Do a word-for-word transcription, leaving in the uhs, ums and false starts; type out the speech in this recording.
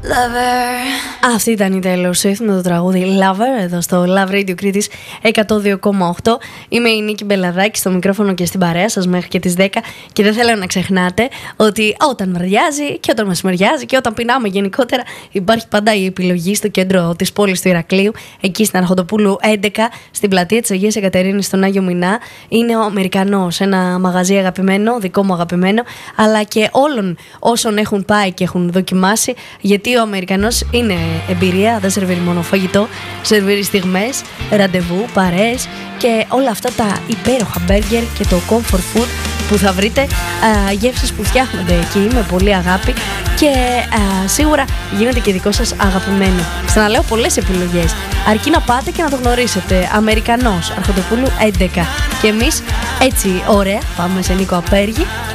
Lover. Αυτή ήταν η Taylor Swift με το τραγούδι Lover εδώ στο Love Radio Κρήτης εκατό δύο κόμμα οκτώ. Είμαι η Νίκη Μπελαδάκη στο μικρόφωνο και στην παρέα σας μέχρι και τις δέκα και δεν θέλω να ξεχνάτε ότι όταν βραδιάζει και όταν μεσημεριάζει και όταν πεινάμε γενικότερα υπάρχει πάντα η επιλογή στο κέντρο της πόλης του Ηρακλείου, εκεί στην Αρχοντοπούλου έντεκα, στην πλατεία της Αγίας Εκατερίνης στον Άγιο Μινά. Είναι ο Αμερικανός, ένα μαγαζί αγαπημένο, δικό μου αγαπημένο, αλλά και όλων όσων έχουν πάει και έχουν δοκιμάσει, γιατί ο Αμερικανός είναι εμπειρία, δεν σερβίρει μόνο φαγητό, σερβίρει στιγμές, ραντεβού, παρέες και όλα αυτά τα υπέροχα μπέργκερ και το comfort food που θα βρείτε, α, γεύσεις που φτιάχνονται εκεί με πολύ αγάπη και α, σίγουρα γίνεται και δικό σας αγαπημένο. Ξαναλέω, πολλές επιλογές, αρκεί να πάτε και να το γνωρίσετε. Αμερικανός, Αρχοντοπούλου έντεκα. Και εμείς έτσι ωραία πάμε σε Νίκο Απέργη